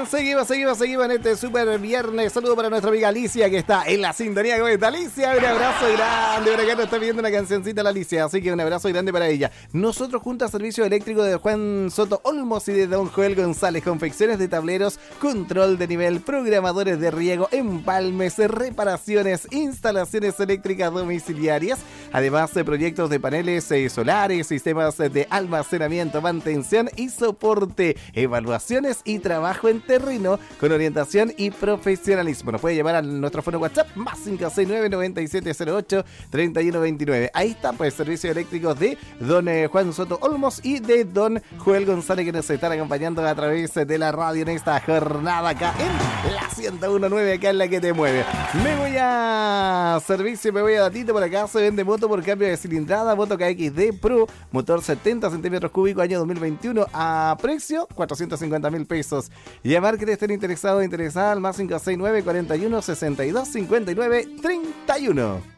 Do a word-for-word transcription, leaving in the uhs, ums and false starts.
seguimos, seguimos, seguimos, seguimos en este super viernes. Saludo para nuestra amiga Alicia que está en la sintonía. ¿Cómo está, Alicia? Un abrazo grande. Por acá nos está pidiendo una cancioncita la Alicia, así que un abrazo grande para ella. Nosotros junto a Servicio Eléctrico de Juan Soto Olmos y de Don Joel González, confecciones de tableros, control de nivel, programadores de riego, empalmes, reparaciones, instalaciones eléctricas domiciliarias, además de proyectos de paneles eh, solares, sistemas de almacenamiento, mantención y soporte, evaluaciones y trabajo en terreno con orientación y profesionalismo. Nos puede llamar a nuestro fono WhatsApp más cinco seis nueve, nueve siete cero ocho, tres uno dos nueve. Ahí está, pues, servicios eléctricos de Don eh, Juan Soto Olmos y de Don Joel González, que nos están acompañando a través de la radio en esta jornada acá en la ciento uno punto nueve, acá en la que te mueve. Me voy a servicio, me voy a datito. Por acá se vende moto por cambio de cilindrada, moto K X D Pro, motor setenta centímetros cúbicos, año dos mil veintiuno, a precio cuatrocientos cincuenta mil pesos. Llamar que estén interesados o interesadas al más cinco seis nueve, cuarenta y uno, sesenta y dos, cincuenta y nueve, treinta y uno.